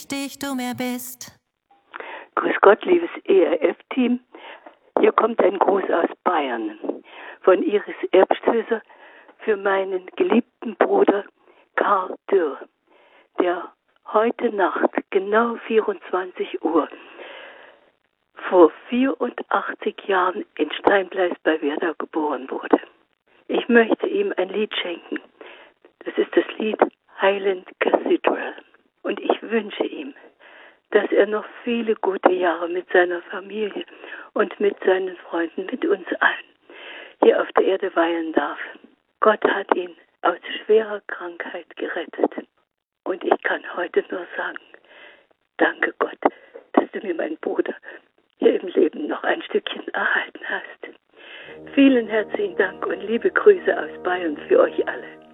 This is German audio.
wichtig du mir bist. Grüß Gott, liebes ERF-Team. Hier kommt ein Gruß aus Bayern von Iris Erbstößer für meinen geliebten Bruder Karl Dürr, der heute Nacht genau 24 Uhr vor 84 Jahren in Steinbleis bei Werdau geboren wurde. Ich möchte ihm ein Lied schenken. Das ist das Lied Highland Cathedral. Und ich wünsche ihm, dass er noch viele gute Jahre mit seiner Familie und mit seinen Freunden, mit uns allen hier auf der Erde weilen darf. Gott hat ihn aus schwerer Krankheit gerettet. Und ich kann heute nur sagen, danke Gott, dass du mir, mein Bruder, hier im Leben noch ein Stückchen erhalten hast. Vielen herzlichen Dank und liebe Grüße aus Bayern für euch alle.